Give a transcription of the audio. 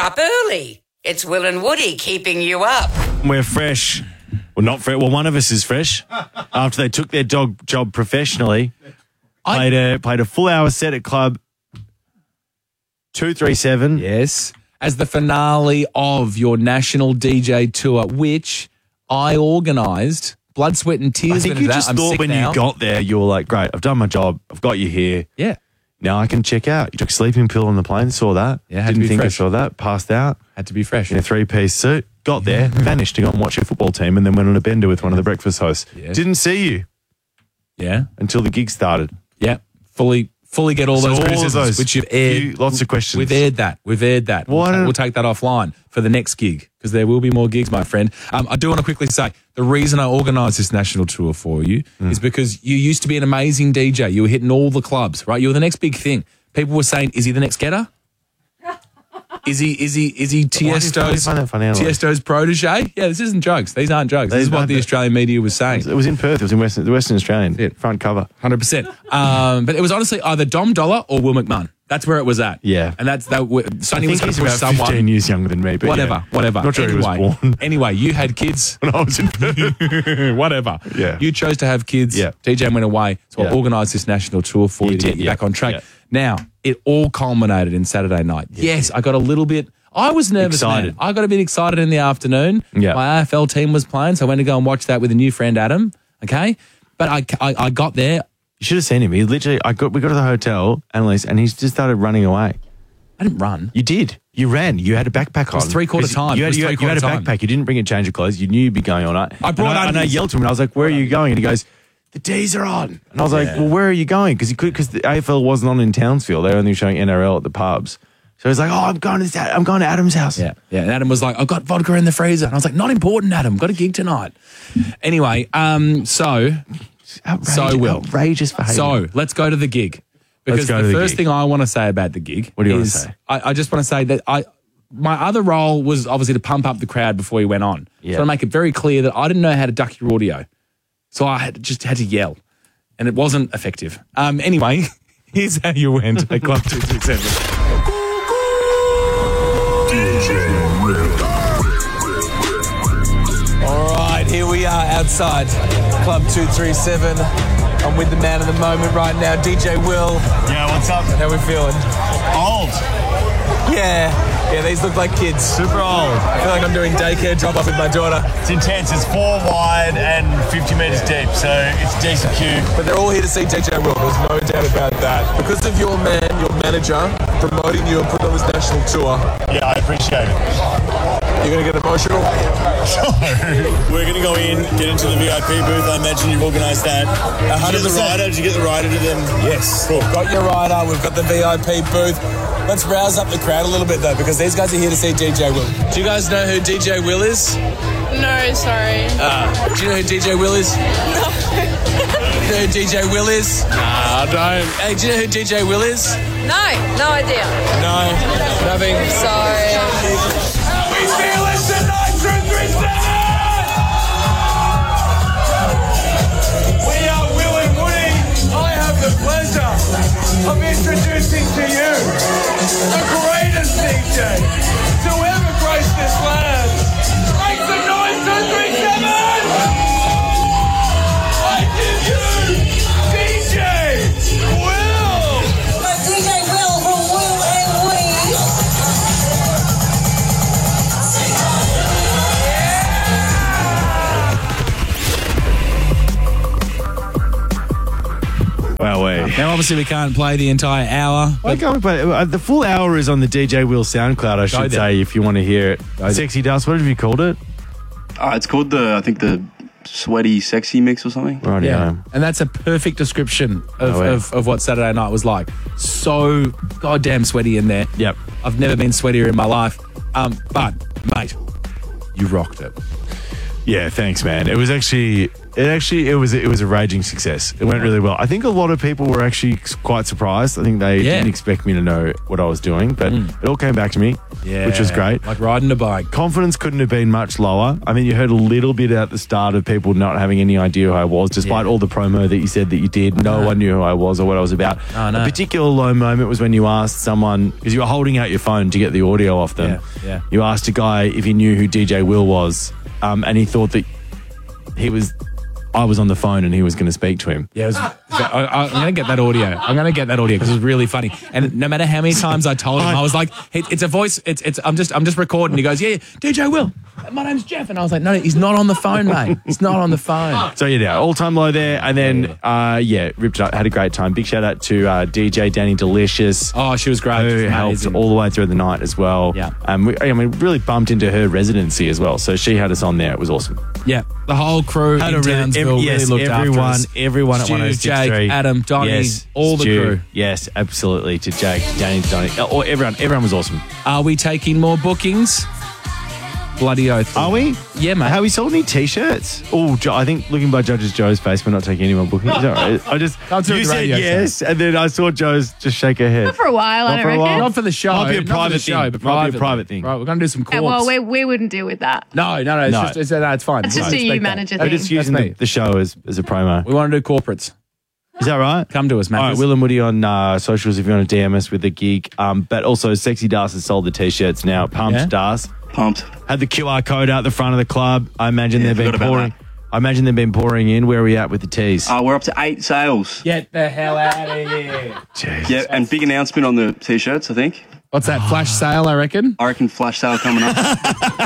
up early. It's Will and Woody keeping you up. We're fresh. Well, not fresh. Well, one of us is fresh. After they took their job professionally, played a full hour set at Club 237. Yes. As the finale of your national DJ tour, which I organised. Blood, sweat and tears. I think you just thought when you got there, you were like, great, I've done my job. I've got you here. Yeah. Now I can check out. You took a sleeping pill on the plane, saw that. Yeah, Didn't think I saw that. Passed out. Had to be fresh. In a three-piece suit. Got there, vanished to go and watch your football team, and then went on a bender with one of the breakfast hosts. Yeah. Didn't see you. Yeah. Until the gig started. Yeah. Fully get all those criticisms, which you've aired. Lots of questions. We've aired that. We'll take that offline for the next gig because there will be more gigs, my friend. I do want to quickly say the reason I organised this national tour for you is because you used to be an amazing DJ. You were hitting all the clubs, right? You were the next big thing. People were saying, is he the next Getter? Is he Tiesto's protege? Yeah, this isn't jokes. These aren't jokes. This is what the Australian media was saying. It was in Perth. It was in the Western Australian. Front cover. 100%. But it was honestly either Dom Dollar or Will McMahon. That's where it was at. Yeah. And Sonny was going to push about someone. 15 years younger than me. But whatever. Not sure he was born. Anyway, you had kids. When I was in Perth. Whatever. Yeah. You chose to have kids. Yeah. DJ went away. So I organised this national tour for you to get you back on track. Yeah. Now, it all culminated in Saturday night. Yeah. Yes, I got a little bit... I was nervous, excited. man. I got a bit excited in the afternoon. Yeah. My AFL team was playing, so I went to go and watch that with a new friend, Adam. Okay? But I got there. You should have seen him. He literally, we got to the hotel, Annalise, and he just started running away. I didn't run. You did. You ran. You had a backpack on. It was three-quarter time. You had a backpack. You didn't bring a change of clothes. You knew you'd be going all night. I yelled to him, and I was like, where are you going? And he goes, the D's are on. And I was like, well, where are you going? Because the AFL wasn't on in Townsville. They were only showing NRL at the pubs. So he's like, I'm going to Adam's house. Yeah. And Adam was like, I've got vodka in the freezer. And I was like, not important, Adam. Got a gig tonight. Anyway, outrageous behaviour. So let's go to the gig. Because the first thing I want to say about the gig What do you want to say? I just want to say that my other role was obviously to pump up the crowd before you went on. Yeah. So to make it very clear that I didn't know how to duck your audio. So I had to yell. And it wasn't effective. Anyway, here's how you went at Club 237. All right, here we are outside Club 237. I'm with the man of the moment right now, DJ Will. Yeah, what's up? How we feeling? Old. Yeah, these look like kids. Super old. I feel like I'm doing daycare drop-off with my daughter. It's intense. It's 4 wide and 50 metres deep, so it's a decent queue. But they're all here to see DJ Will. There's no doubt about that. Because of your manager, promoting you and putting on this national tour. Yeah, I appreciate it. You're going to get emotional? So, we're going to go in, get into the VIP booth. I imagine you've organised that. Did you get the rider to them? Yes. Cool. Got your rider. We've got the VIP booth. Let's rouse up the crowd a little bit, though, because these guys are here to see DJ Will. Do you guys know who DJ Will is? No, sorry. Do you know who DJ Will is? No. Do you know who DJ Will is? I don't. Hey, do you know who DJ Will is? No idea. No, nothing. Sorry. We feel it tonight, 237! We are Will and Woody. I have the pleasure of introducing to you the greatest DJ to ever grace this land. Make some noise, 237! I give you DJ Will! DJ Will from Will and Woody. Wow, Now, obviously, we can't play the entire hour. Why can't we play? The full hour is on the DJ Will SoundCloud, I should say, if you want to hear it. Sexy Dust, what have you called it? It's called the Sweaty Sexy Mix or something. Right, Yeah, and that's a perfect description of what Saturday night was like. So goddamn sweaty in there. Yep. I've never been sweatier in my life. But, mate, you rocked it. Yeah, thanks, man. It was a raging success. It went really well. I think a lot of people were actually quite surprised. I think they didn't expect me to know what I was doing, but it all came back to me. Yeah. which was great. Like riding a bike. Confidence couldn't have been much lower. I mean, you heard a little bit at the start of people not having any idea who I was, despite all the promo that you said that you did. No one knew who I was or what I was about. Oh, no. A particular low moment was when you asked someone, because you were holding out your phone to get the audio off them. Yeah. You asked a guy if he knew who DJ Will was, and he thought that I was on the phone and he was going to speak to him. Yeah, I'm going to get that audio. I'm going to get that audio because it was really funny. And no matter how many times I told him, I was like, "It's a voice. I'm just recording." He goes, "Yeah, DJ Will. My name's Jeff." And I was like, "No, he's not on the phone, mate. He's not on the phone." So yeah, all-time low there, and then ripped it up. Had a great time. Big shout out to DJ Danny Delicious. Oh, she was great. Who helped all the way through the night as well. Yeah. We really bumped into her residency as well. So she had us on there. It was awesome. Yeah, the whole crew in Townsville really looked after us. Everyone at Stu, 106.3. Jake, Adam, Donnie, all the Stu, crew. Yes, absolutely. To Jake, Danny, Donnie, everyone was awesome. Are we taking more bookings? Bloody oath. Are we? Yeah, mate. Have we sold any T-shirts? Oh, I think looking by Judge's Joe's face, we're not taking any more bookings. All right. Come to You the said radio yes, and then I saw Joe's just shake her head. Not for a while, I don't reckon. Not for the show. Might be a Not for private the show, thing. but Might be a privately. private thing. Right, we're going to do some corps. Well, we wouldn't deal with that. No, it's No. just it's fine. It's just We a you respect that. manager We're thing. just using me. the show as a promo. We want to do corporates. Is that right? Come to us, All right, Matt. Will and Woody on socials if you want to DM us with the gig. But also, Sexy Das has sold the T-shirts now. Pumped Yeah? Das. Pumped. Had the QR code out the front of the club. I imagine Yeah, they've been forgot about pouring. that. I imagine they've been pouring in. Where are we at with the tees? We're up to 8 sales. Get the hell out of here. Jeez. Yeah, and big announcement on the T-shirts, I think. What's that, flash sale, I reckon? I reckon flash sale coming up.